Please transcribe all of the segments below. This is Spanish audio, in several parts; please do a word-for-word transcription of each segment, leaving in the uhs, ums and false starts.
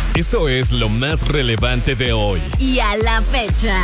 Esto es lo más relevante de hoy. Y a la fecha.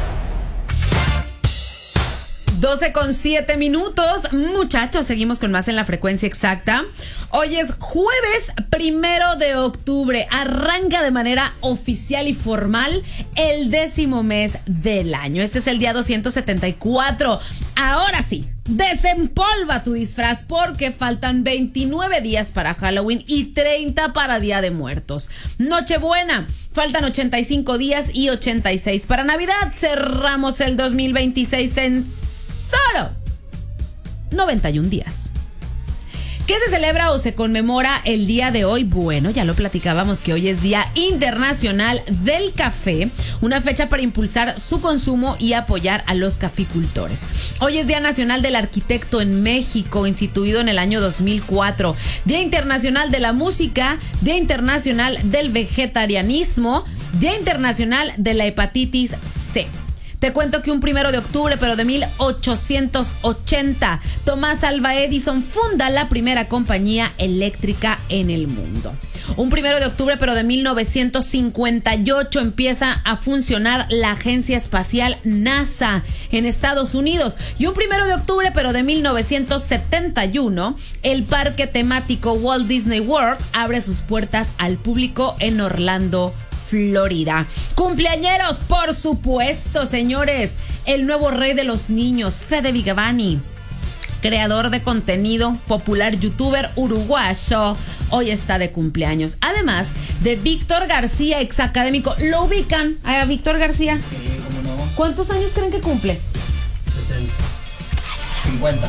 doce con siete minutos. Muchachos, seguimos con más en la frecuencia exacta. Hoy es jueves primero de octubre. Arranca de manera oficial y formal el décimo mes del año. Este es el día doscientos setenta y cuatro. Ahora sí, desempolva tu disfraz porque faltan veintinueve días para Halloween y treinta para Día de Muertos. Nochebuena, faltan ochenta y cinco días y ochenta y seis para Navidad. Cerramos el dos mil veintiséis en solo noventa y un días. ¿Qué se celebra o se conmemora el día de hoy? Bueno, ya lo platicábamos que hoy es Día Internacional del Café, una fecha para impulsar su consumo y apoyar a los caficultores. Hoy es Día Nacional del Arquitecto en México, instituido en el año dos mil cuatro. Día Internacional de la Música, Día Internacional del Vegetarianismo, Día Internacional de la Hepatitis C. Te cuento que un primero de octubre, pero de mil ochocientos ochenta, Tomás Alva Edison funda la primera compañía eléctrica en el mundo. Un primero de octubre, pero de mil novecientos cincuenta y ocho, empieza a funcionar la Agencia Espacial NASA en Estados Unidos. Y un primero de octubre, pero de mil novecientos setenta y uno, el parque temático Walt Disney World abre sus puertas al público en Orlando, Florida. Cumpleañeros, por supuesto, señores. El nuevo rey de los niños, Fede Vigevani, creador de contenido, popular youtuber uruguayo, hoy está de cumpleaños. Además de Víctor García, exacadémico. ¿Lo ubican a Víctor García? Sí, cómo no. ¿Cuántos años creen que cumple? sesenta. cincuenta.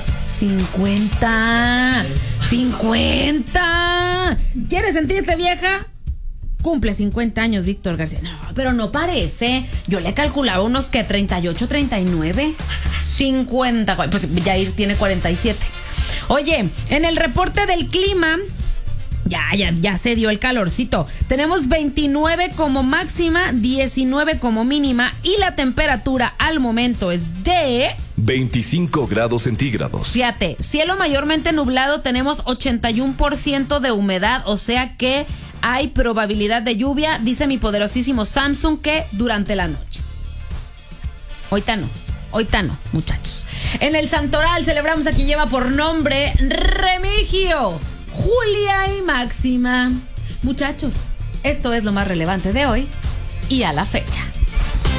cincuenta. cincuenta. ¿Quieres sentirte vieja? Cumple cincuenta años Víctor García. No, pero no parece. Yo le calculaba unos que treinta y ocho, treinta y nueve. cincuenta. Pues Yair tiene cuarenta y siete. Oye, en el reporte del clima, ya, ya, ya se dio el calorcito. Tenemos veintinueve como máxima, diecinueve como mínima y la temperatura al momento es de veinticinco grados centígrados. Fíjate, cielo mayormente nublado, tenemos ochenta y uno por ciento de humedad, o sea que hay probabilidad de lluvia, dice mi poderosísimo Samsung, que durante la noche. Ahorita no, ahorita no, muchachos. En el Santoral celebramos a quien lleva por nombre Remigio, Julia y Máxima. Muchachos, esto es lo más relevante de hoy y a la fecha.